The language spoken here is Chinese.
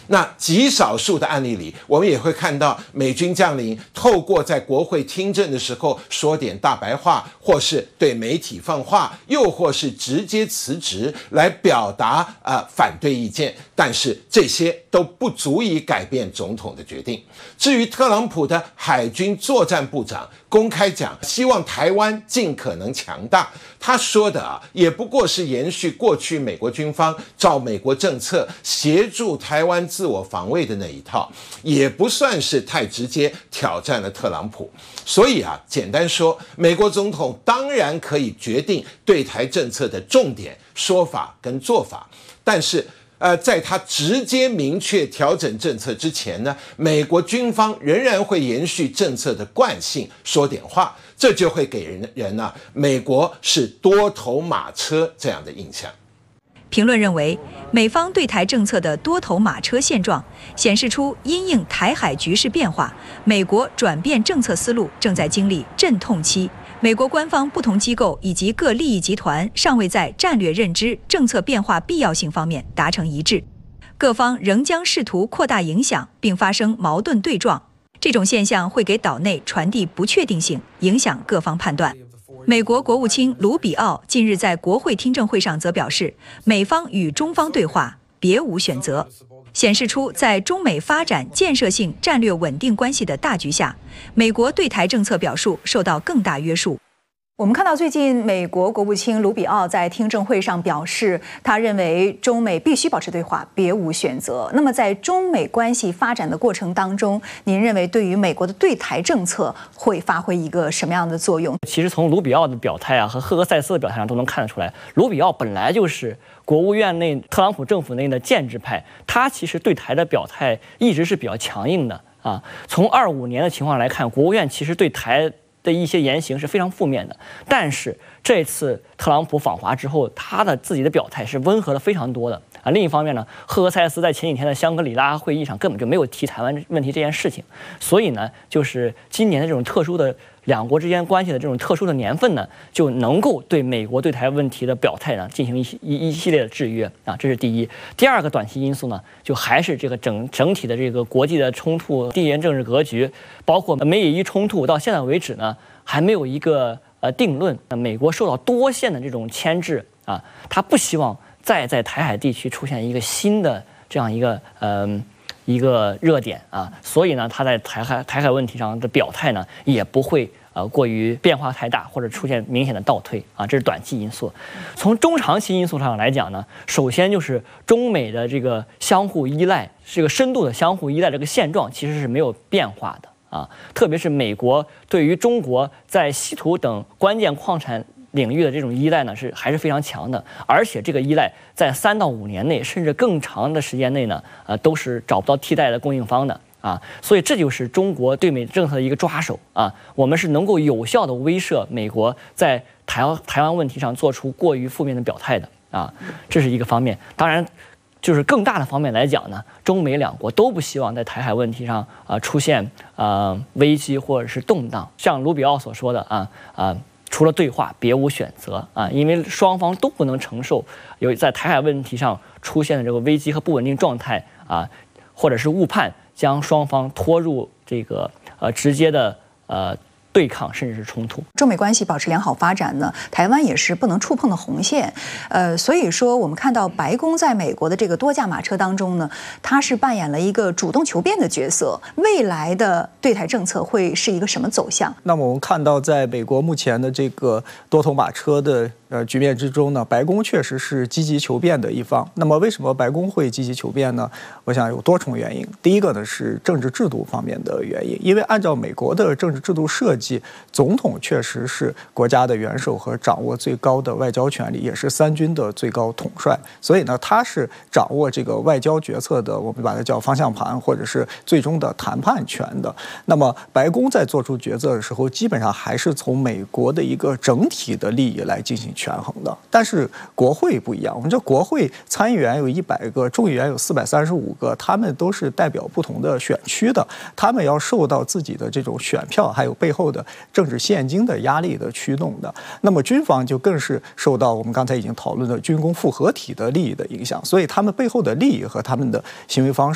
那极少数的案例里，我们也会看到美军将领透过在国会听证的时候说点大白话，或是对媒体放话，又或是直接辞职来表达反对意见。但是这些都不足以改变总统的决定。至于特朗普的海军作战部长公开讲希望台湾尽可能强大，他说的也不过是延续过去美国军方照美国政策协助台湾自我防卫的那一套，也不算是太直接挑战了特朗普。所以简单说，美国总统当然可以决定对台政策的重点说法跟做法，但是在他直接明确调整政策之前呢，美国军方仍然会延续政策的惯性说点话，这就会给人美国是多头马车这样的印象。 评论认为，美方对台政策的多头马车现状，显示出因应台海局势变化，美国转变政策思路正在经历阵痛期。美国官方不同机构以及各利益集团尚未在战略认知、政策变化必要性方面达成一致，各方仍将试图扩大影响，并发生矛盾对撞。这种现象会给岛内传递不确定性，影响各方判断。美国国务卿卢比奥近日在国会听证会上则表示，美方与中方对话别无选择，显示出在中美发展建设性战略稳定关系的大局下，美国对台政策表述受到更大约束。我们看到最近美国国务卿卢比奥在听证会上表示，他认为中美必须保持对话，别无选择。那么在中美关系发展的过程当中，您认为对于美国的对台政策会发挥一个什么样的作用？ 其实从卢比奥的表态和赫格塞斯的表态上都能看得出来，卢比奥本来就是国务院内特朗普政府内的建制派，他其实对台的表态一直是比较强硬的从25年的情况来看，国务院其实对台的一些言行是非常负面的，但是这次特朗普访华之后，他的自己的表态是温和了非常多的另一方面呢，赫格塞斯在前几天的香格里拉会议上根本就没有提台湾问题这件事情，所以呢，就是今年的这种特殊的两国之间关系的这种特殊的年份呢，就能够对美国对台问题的表态呢进行一系列的制约这是第一。第二个短期因素呢，就还是这个整体的这个国际的冲突、地缘政治格局，包括美以伊冲突到现在为止呢，还没有一个定论。美国受到多线的这种牵制他不希望再在台海地区出现一个新的这样一个热点所以呢，他在台海问题上的表态呢，也不会过于变化太大，或者出现明显的倒退这是短期因素。从中长期因素上来讲呢，首先就是中美的这个相互依赖，这个深度的相互依赖这个现状其实是没有变化的特别是美国对于中国在稀土等关键矿产领域的这种依赖呢，还是非常强的，而且这个依赖在3到5年内，甚至更长的时间内呢，都是找不到替代的供应方的所以这就是中国对美政策的一个抓手我们是能够有效的威慑美国在台湾问题上做出过于负面的表态的这是一个方面。当然，就是更大的方面来讲呢，中美两国都不希望在台海问题上出现危机或者是动荡。像卢比奥所说的除了对话别无选择因为双方都不能承受有在台海问题上出现的这个危机和不稳定状态或者是误判将双方拖入这个直接的对抗甚至是冲突。 中美关系保持良好发展呢，台湾也是不能触碰的红线。所以说我们看到白宫在美国的这个多驾马车当中呢，它是扮演了一个主动求变的角色。未来的对台政策会是一个什么走向？ 那么我们看到，在美国目前的这个多头马车的局面之中呢，白宫确实是积极求变的一方。那么为什么白宫会积极求变呢？我想有多重原因。第一个呢是政治制度方面的原因，因为按照美国的政治制度设计，总统确实是国家的元首和掌握最高的外交权力，也是3军的最高统帅。所以呢，他是掌握这个外交决策的，我们把它叫方向盘，或者是最终的谈判权的。那么白宫在做出决策的时候，基本上还是从美国的一个整体的利益来进行权衡的。但是国会不一样，我们这国会参议员有100个，众议员有435个，他们都是代表不同的选区的，他们要受到自己的这种选票还有背后的政治现金的压力的驱动的。那么军方就更是受到我们刚才已经讨论的军工复合体的利益的影响，所以他们背后的利益和他们的行为方式